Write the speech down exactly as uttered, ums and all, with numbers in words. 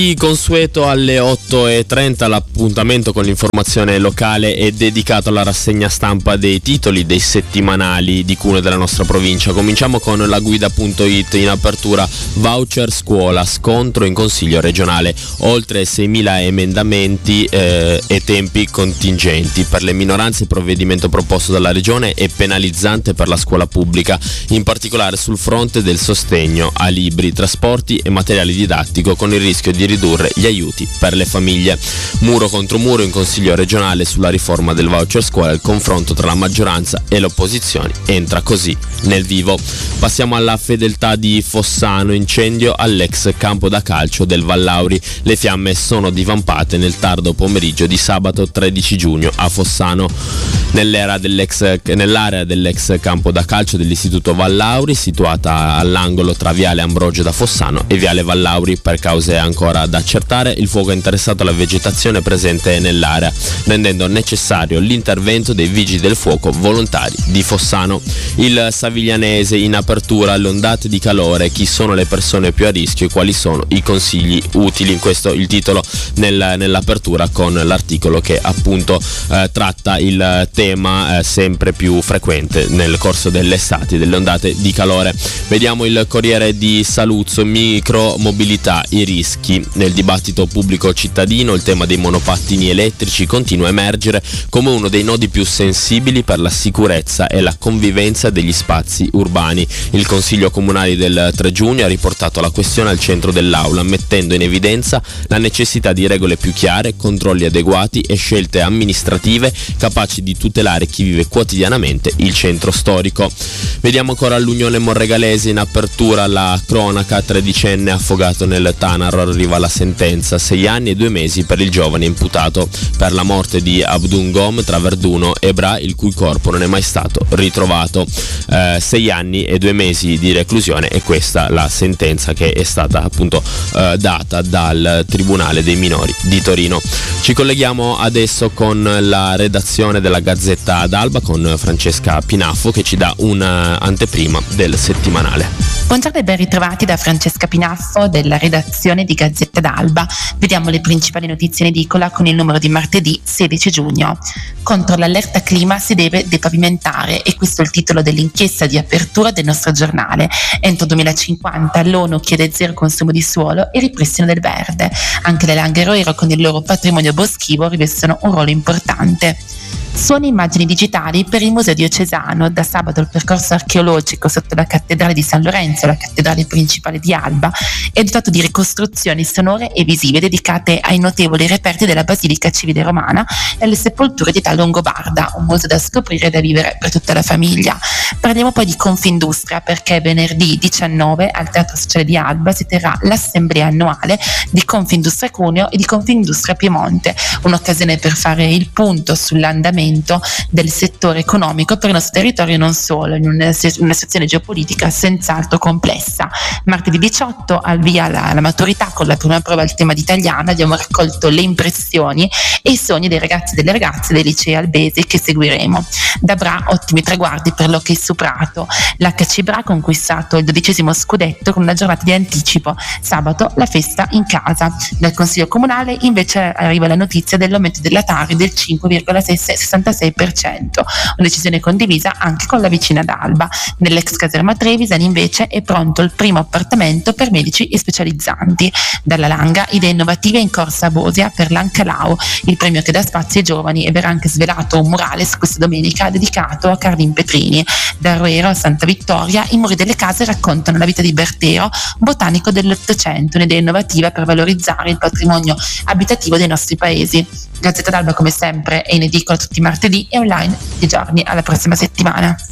Di consueto alle otto e trenta l'appuntamento con l'informazione locale è dedicato alla rassegna stampa dei titoli dei settimanali di Cuneo e della nostra provincia. Cominciamo con la guida punto it. In apertura voucher scuola, scontro in consiglio regionale, oltre seimila emendamenti eh, e tempi contingenti. Per le minoranze il provvedimento proposto dalla regione è penalizzante per la scuola pubblica, in particolare sul fronte del sostegno a libri, trasporti e materiale didattico, con il rischio di ridurre gli aiuti per le famiglie. Muro contro muro in consiglio regionale sulla riforma del voucher scuola. Il confronto tra la maggioranza e le opposizioni entra così nel vivo. Passiamo alla fedeltà di Fossano, incendio all'ex campo da calcio del Vallauri. Le fiamme sono divampate nel tardo pomeriggio di sabato tredici giugno a Fossano, nell'era dell'ex, nell'area dell'ex campo da calcio dell'istituto Vallauri, situata all'angolo tra viale Ambrogio da Fossano e viale Vallauri. Per cause ancora da accertare, il fuoco ha interessato la vegetazione presente nell'area, rendendo necessario l'intervento dei vigili del fuoco volontari di Fossano. Il Saviglianese in apertura alle ondate di calore, chi sono le persone più a rischio e quali sono i consigli utili. Questo il titolo nel, nell'apertura, con l'articolo che appunto eh, tratta il tema eh, sempre più frequente nel corso dell'estate, delle ondate di calore. Vediamo il Corriere di Saluzzo, micromobilità, i rischi. Nel dibattito pubblico cittadino il tema dei monopattini elettrici continua a emergere come uno dei nodi più sensibili per la sicurezza e la convivenza degli spazi urbani. Il Consiglio Comunale del tre giugno ha riportato la questione al centro dell'aula, mettendo in evidenza la necessità di regole più chiare, controlli adeguati e scelte amministrative capaci di tutelare chi vive quotidianamente il centro storico. Vediamo ancora l'Unione Morregalese in apertura, la cronaca, tredicenne affogato nel Tanaro. Arriva la sentenza, sei anni e due mesi per il giovane imputato per la morte di Abdungom tra Verduno e Bra, il cui corpo non è mai stato ritrovato. Eh, sei anni e due mesi di reclusione, e questa la sentenza che è stata appunto eh, data dal Tribunale dei Minori di Torino. Ci colleghiamo adesso con la redazione della Gazzetta d'Alba, con Francesca Pinaffo, che ci dà un'anteprima del settimanale. Buongiorno e ben ritrovati da Francesca Pinaffo della redazione di Gazzetta d'Alba. Vediamo le principali notizie in edicola con il numero di martedì sedici giugno. Contro l'allerta clima si deve depavimentare, e questo è il titolo dell'inchiesta di apertura del nostro giornale. Entro duemilacinquanta l'ONU chiede zero consumo di suolo e ripristino del verde. Anche le Langhe Roero con il loro patrimonio boschivo rivestono un ruolo importante. Suoni e immagini digitali per il Museo Diocesano. Da sabato il percorso archeologico sotto la cattedrale di San Lorenzo, la cattedrale principale di Alba, è dotato di ricostruzioni sonore e visive dedicate ai notevoli reperti della Basilica Civile Romana e alle sepolture di età longobarda, un museo da scoprire e da vivere per tutta la famiglia. Parliamo poi di Confindustria, perché venerdì diciannove al Teatro Sociale di Alba si terrà l'assemblea annuale di Confindustria Cuneo e di Confindustria Piemonte, un'occasione per fare il punto sull'andamento del settore economico per il nostro territorio e non solo, in una, una situazione geopolitica senz'altro complessa. Martedì diciotto al via la, la maturità con la prima prova al tema di italiano. Abbiamo raccolto le impressioni e i sogni dei ragazzi e delle ragazze dei licei albesi che seguiremo. Da Bra ottimi traguardi per l'Hockey su Prato. L'H C Bra ha conquistato il dodicesimo scudetto con una giornata di anticipo. Sabato la festa in casa. Dal Consiglio Comunale invece arriva la notizia dell'aumento della Tari del cinque virgola sessantasei per cento, una decisione condivisa anche con la vicina d'Alba. Nell'ex caserma Trevisan invece è pronto il primo appartamento per medici e specializzanti. Dalla Langa idee innovative in corsa a Bosia per l'Ancalau, il premio che dà spazio ai giovani, e verrà anche svelato un murales questa domenica dedicato a Carlin Petrini. Da Roero a Santa Vittoria i muri delle case raccontano la vita di Bertero, botanico dell'Ottocento, un'idea innovativa per valorizzare il patrimonio abitativo dei nostri paesi. Gazzetta d'Alba come sempre è in edicola tutti i martedì e online tutti i giorni. Alla prossima settimana.